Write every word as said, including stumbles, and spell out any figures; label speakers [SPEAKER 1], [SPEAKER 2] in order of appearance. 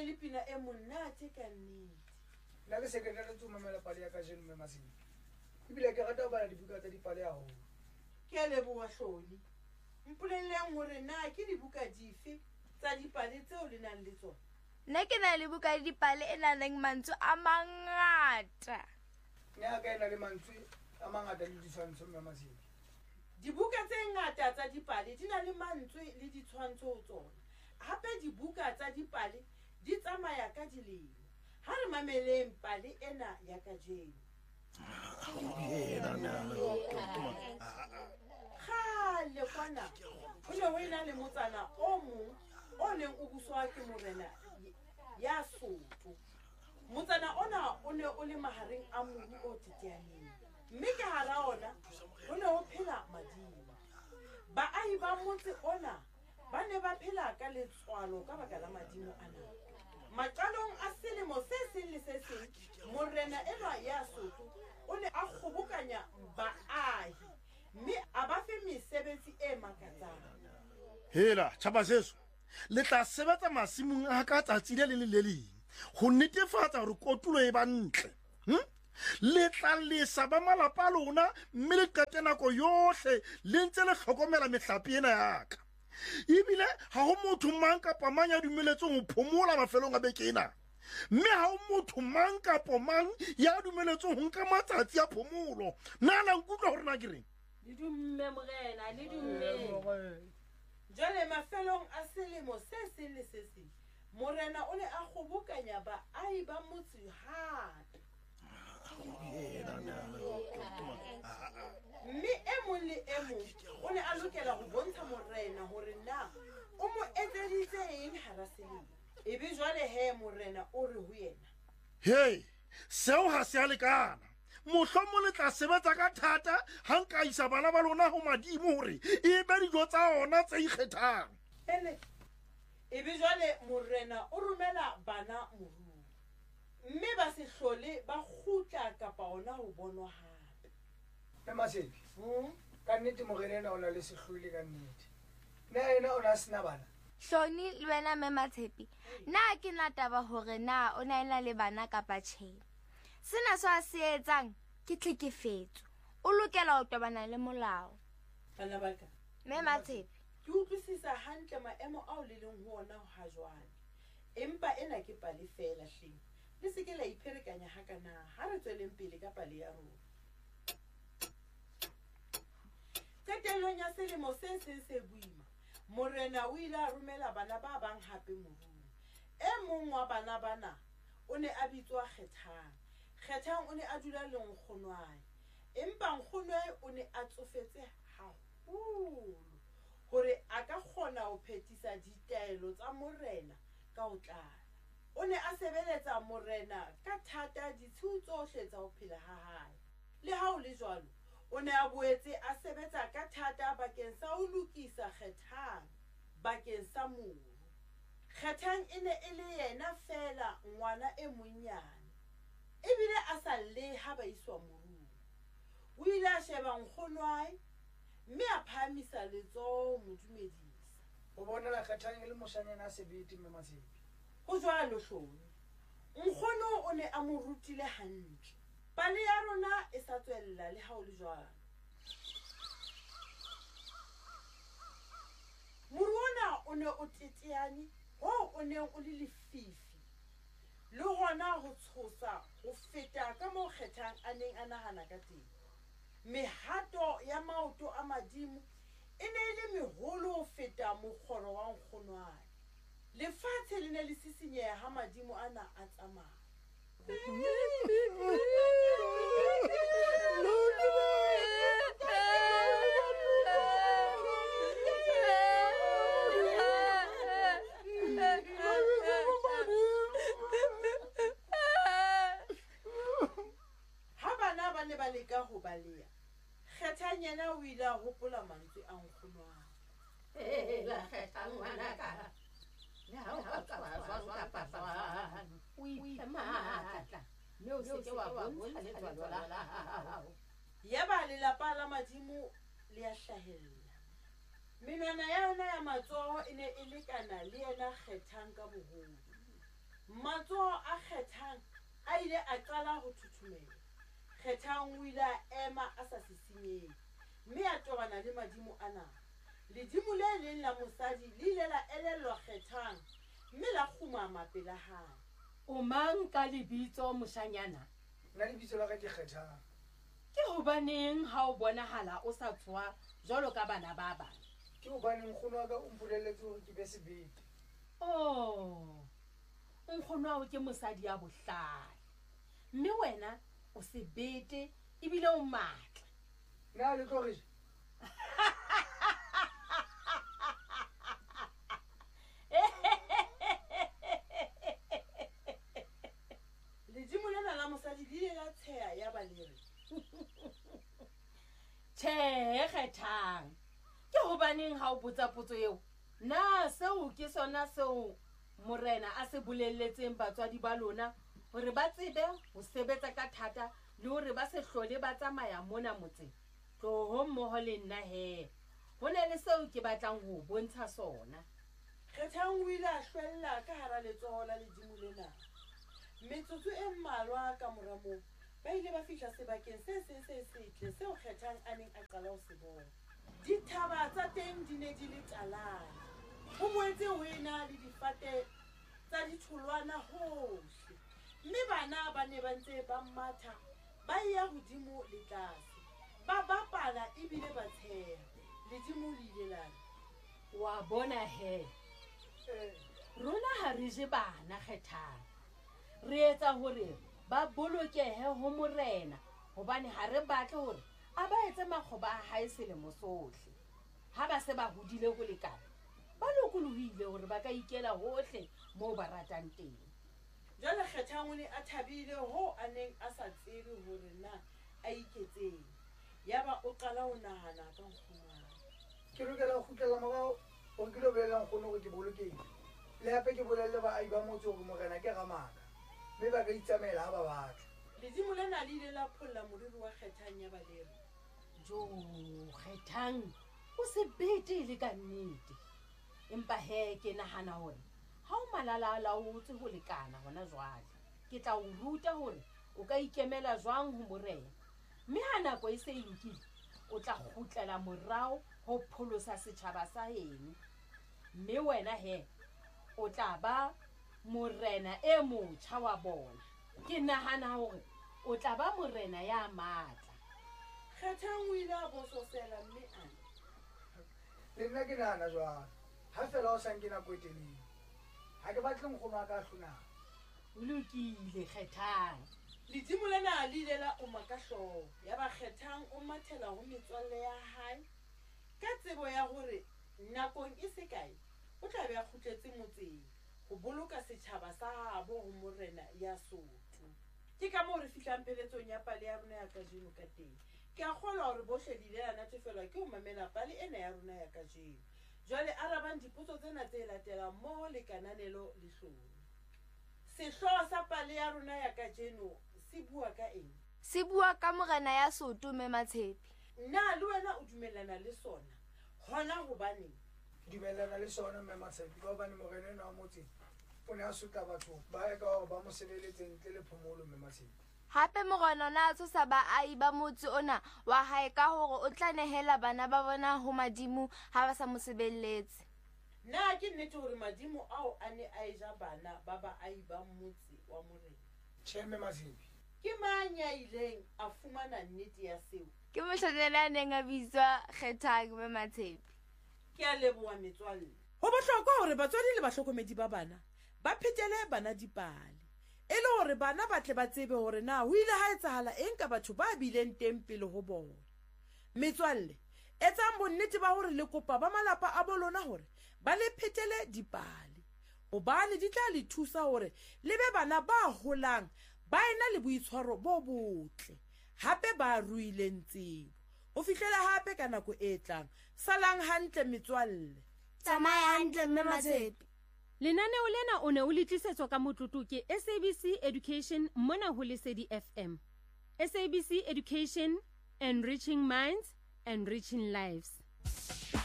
[SPEAKER 1] ne le pina e monate ka nnete.
[SPEAKER 2] Nna ke sekretara tso mamela pale ya ka jeno mme Masedi. Ebile ke rata ho bala dibuka tsa dipale haholo.
[SPEAKER 1] Ke a leboha Hloni. Mpolelleng hore na ke dibuka dife tsa dipale tseo le nang le tsona?
[SPEAKER 3] Nna ke na le buka ya dipale e nang le mantswe a mangata.
[SPEAKER 2] Nna ka ena le mantswe a mangata le ditshwantsho mme Masedi.
[SPEAKER 1] Dibuka tse ngata tsa dipale di na le mantswe le ditshwantsho ho tsona. Hape dibuka tsa dipale di tsamaya ka dilemo. Ha re mameleng pale ena ya kajeno. Khale kwana o ne o ena le motsana o mong o neng o buswa ke morena ya Sotho. Motsana ona o ne o le mahareng a mobu o teteaneng, mme ka hara ona o ne o phela madimo. Baahi ba motse ona ba ne ba phela ka letswalo ka baka la madimo ana. Maqalong a selemo se seng le se seng morena enwa ya Sotho o ne a kgobokanya baahi, mme a ba fe mesebetsi e makatsang.
[SPEAKER 4] Hela tjhaba seso le tla sebetsa masimong a ka tsatsi le le le leng ho netefatsa hore kotulo e ba ntle. Hm? Le tla lesa ba malapa a lona mme le qete nako yohle le ntse le hlokomela mehlape ena ya ka. Ebile ha ho motho mang kapa mang ya dumeletseng ho phomola mafelong a beke ena. Mme ha ho motho mang kapa mang ya dumeletseng ho nka matsatsi a phomolo. Nna la nkutlwa hore na ke reng?
[SPEAKER 5] Le dumme morena, le dumme.
[SPEAKER 1] Jwale mafelong a selemo se seng le se seng morena o ne a kgobokanya baahi ba motse hape. Mme e mong le e mong o ne a lokela ho bontsha morena hore na o mo etseditse eng hara selemo. Ebe jwale he morena o re ho yena,
[SPEAKER 4] Hey, seo ha se a lekana. Mohlomong le tla sebetsa ka thata ha nka isa bana ba lona ho madimo hore e be dijo tsa ona tse ikgethang.
[SPEAKER 1] ele ebe jwale morena o romela bana morung, mme ba se hlole ba kgutla kapa ona ho bonwa hape.
[SPEAKER 2] Mme Masedi,
[SPEAKER 1] Hmm?
[SPEAKER 2] ka nnete morena o na le sehlwele ka nnete. Nna ena o na sena bana.
[SPEAKER 3] Hloni le wena mme Matshepi, na ke na taba hore na o na ena le bana kapa tjhe. Sena so a se etsang ke tlhekefetso. O lokela ho tobana le molao.
[SPEAKER 1] Bana ba ka,
[SPEAKER 3] Mme Matshepi,
[SPEAKER 1] ke utlwisisa hantle maemo ao le leng ho ona ha jwale. Empa ena ke pale fela hleng. Le se ke la ipherekanya hakana ha re tsweleng pele ka pale ya rona. Qetellong ya selemo se seng se boima, morena o ile a romela bana ba bang hape morung. E mong wa bana bana o ne a bitswa Kgethang. Kgethang o ne a dula le nkgonwae, empa nkgonwae o ne a tsofetse haholo hore a ka kgona ho phethisa ditaelo tsa morena ka ho tlala. O ne a sebeletsa morena ka thata ditshiu tsohle tsa ho phela ha hae. Le ha o le jwalo, o ne a boetse a sebetsa ka thata bakeng sa ho lokisa Kgethang bakeng sa moru. Kgethang e ne e le yena fela ngwana e monyane, ebile a sa le ha ba iswa morung. O ile a sheba nkgonwae, mme a phahamisa letsoho mo dumedisa.
[SPEAKER 2] O bonela Kgethang e le moshanyana a sebete mme Masedi.
[SPEAKER 1] Ho jwalo Hloni, nkgono o ne a mo rutile hantle. Pale ya rona e sa tswella le ha o le jwalo. Morona o ne o teteane, ho o ne o le lefifi. Le hona ho tshosa ho feta ka moo Kgethang a neng a nahana ka teng. Mehato ya maoto a madimo e ne e le meholo ho feta mokgoro wa nkgonwae. Lefatshe le ne le sisinyeha ha madimo ana a tsamaya. Ha bana ba ne ba leka ho baleya, Kgethang yena o ile a hopola mantswe a nkgonwae.
[SPEAKER 5] Hela Kgethang ngwanaka. Le ha o ka tswa jwang kapa jwang, o iphe matla, mme o se ke wa bontsha letswalo la hao.
[SPEAKER 1] Yaba lelapa la madimo le a hlahella. Menwana ya yona ya matsoho e ne e lekana le yena Kgethang ka boholo. matsoho a Kgethang a ile a qala ho thuthumela. Kgethang o ile a ema a sa sisinyehe, mme a tobana le madimo ana. Ledimo le leng la mosadi le ile la elellwa Kgethang, mme la kgumama pela hae.
[SPEAKER 5] O mang ka lebitso moshanyana?
[SPEAKER 2] nna lebitso la ka ke Kgethang.
[SPEAKER 5] Ke hobaneng ha o bonahala o sa tswa jwalo ka bana ba bang?
[SPEAKER 2] Ke hobane nkgono wa ka o mpolelletse hore ke be sebete.
[SPEAKER 5] Oh, nkgono wa hao ke mosadi ya bohlale, mme wena o sebete ebile o matla.
[SPEAKER 2] Na le tlo re
[SPEAKER 1] Ledimo lena la mosadi le ile la tsheha ya ba le re,
[SPEAKER 5] Tjhe, Kgethang, ke hobaneng ha o botsa potso eo? Na seo ke sona seo morena a se bolelletseng batswadi ba lona hore ba tsebe ho sebetsa ka thata le hore ba se hlole ba tsamaya mona motseng? Tloho mmoho le nna he, ho ne le seo ke batlang ho bontsha sona.
[SPEAKER 1] Kgethang o ile a hlwella ka hara letsoho la ledimo lena. Metsotso e mmalwa ka mora moo ba ile ba fihla sebakeng se seng se setle seo Kgethang a neng a qala ho se bona. Dithaba tsa teng di ne di le talana, ho boetse ho ena le difate tsa ditholwana hohle, mme bana ba ne ba ntse ba matha ba ya hodimo le tlase, ba bapala ebile ba tsheha. Ledimo le ile la re,
[SPEAKER 5] Wa bona he,
[SPEAKER 2] eh
[SPEAKER 5] rona ha re je bana Kgethang, re etsa hore ba bolokehe ho morena, hobane ha re batle hore a ba etse makgoba a hae selemo sohle. Ha ba se ba hodile ho lekana, ba lokolohile hore ba ka ikela hohle moo ba ratang teng.
[SPEAKER 1] Jwale Kgethang o ne a thabile ho a neng a sa tsebe hore na a iketseng. Yaba o qala ho nahana ka nkgono.
[SPEAKER 2] ke lokela ho kgutlela morao hore ke lo bolela nkgono hore ke bolokehile. Le hape ke bolelle baahi ba motse hore morena ke ramaka, mme ba ka itsamaela ha ba batla.
[SPEAKER 1] Ledimo lena le ile la pholla moriri wa Kgethang ya ba le re,
[SPEAKER 5] Jo, Kgethang, o sebete le ka nnete. Empa he, ke nahana hore ha o malala-a-laotswe ho lekana hona jwale, ke tla o ruta hore o ka ikemela jwang ho morena, mme ha nako e se e lokile, o tla kgutlela morao ho pholosa setjhaba sa heno. Mme wena he, o tla ba morena e motjha wa bona. Ke nahana hore o tla ba morena ya matla.
[SPEAKER 1] Kgethang o ile a bososela mme a re,
[SPEAKER 2] Le nna ke nahana jwalo, ha fela o sanke nako e telele. Ha ke batle nkgono wa ka a hlonang.
[SPEAKER 5] O lokile Kgethang.
[SPEAKER 1] Ledimo lena le ile la oma ka hlooho, yaba Kgethang o mathela ho metswalle ya hae ka tsebo ya hore nakong e se kae o tla be a kgutletse motseng ho boloka setjhaba sa habo ho morena ya Sotho. Ke ka moo re fihlang peletsong ya pale ya rona ya kajeno ka teng. Ke a kgolwa hore bohle di ile la natefelwa ke ho mamela pale ena ya rona ya kajeno. Jwale arabang dipotso tsena tse latelang mmoho le kananelo le hlolo. Sehloho sa pale ya rona ya kajeno se bua ka eng?
[SPEAKER 3] Se bua ka morena ya Sotho mme Matshepi.
[SPEAKER 1] Na le wena o dumellana le sona? Hona hobane
[SPEAKER 2] Ke dumellana le sona mme Matshepi, ka hobane morena enwa wa motseng o ne a sotla batho ba ye ka hore ba mo sebeletse ntle le phomolo mme Matshepi.
[SPEAKER 3] Hape morena ona a tshosa baahi ba motse ona wa hae ka hore o tla nehela bana ba bona ho madimo ha ba sa mo sebelletse.
[SPEAKER 1] na ke nnete hore madimo ao a ne a eja bana ba baahi ba motse wa morena?
[SPEAKER 2] Tjhe mme Matshepi.
[SPEAKER 1] Ke mang ya ileng a fumana nnete ya seo?
[SPEAKER 3] Ke mohlonela a neng a bitswa Kgethang mme Matshepi.
[SPEAKER 1] Ke a leboha metswalle.
[SPEAKER 6] Ho bohlokwa hore batswadi le bahlokomedi ba bana ba phetele bana dipale, e le hore bana ba tle ba tsebe hore na ho ile ha etsahala eng ka batho ba bileng teng pele ho bona. Metswalle, etsang bonnete ba hore le kopa ba malapa a bolona hore ba le phetele dipale, hobane di tla le thusa hore le be bana ba holang ba ena le boitshwaro bo botle, hape ba ruileng tsebo. Ho fihlela hape ka nako e tlang. Salang hantle metswalle.
[SPEAKER 3] Tsamaya hantle mme Matshepi.
[SPEAKER 7] Lenaneo lena o ne o le tlisetswa ka motlotlo ke S A B C Education mona ho Lesedi F M. S A B C Education, enriching minds, enriching lives.